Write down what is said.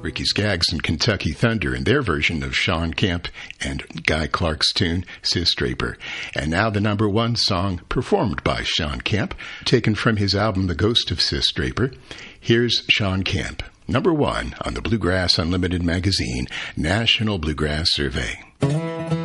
Ricky Skaggs and Kentucky Thunder in their version of Sean Kemp and Guy Clark's tune, Sis Draper. And now the number one song performed by Sean Kemp, taken from his album The Ghost of Sis Draper. Here's Sean Kemp, number one on the Bluegrass Unlimited magazine National Bluegrass Survey.